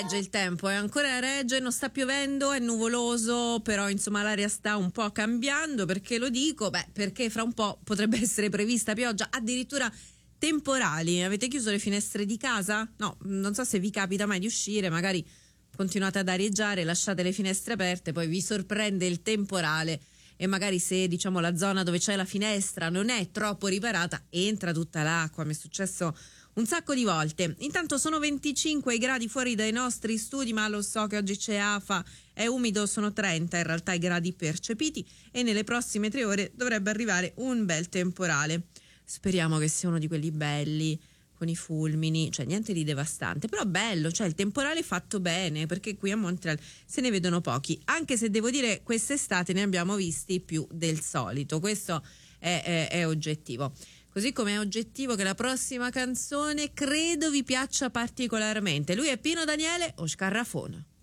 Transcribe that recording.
regge il tempo, ancora regge, non sta piovendo, è nuvoloso, però insomma l'aria sta un po' cambiando. Perché lo dico? Perché fra un po' potrebbe essere prevista pioggia, addirittura temporali. Avete chiuso le finestre di casa? No, non so se vi capita mai di uscire, magari continuate ad arieggiare, lasciate le finestre aperte, poi vi sorprende il temporale e magari se diciamo la zona dove c'è la finestra non è troppo riparata, entra tutta l'acqua. Mi è successo un sacco di volte. Intanto sono 25 i gradi fuori dai nostri studi, ma lo so che oggi c'è afa, è umido, sono 30 in realtà i gradi percepiti e nelle prossime 3 ore dovrebbe arrivare un bel temporale. Speriamo che sia uno di quelli belli con i fulmini, cioè niente di devastante, però bello, cioè il temporale fatto bene, perché qui a Montreal se ne vedono pochi, anche se devo dire quest'estate ne abbiamo visti più del solito, questo è oggettivo. Così come è oggettivo che la prossima canzone credo vi piaccia particolarmente. Lui è Pino Daniele o Scarrafona.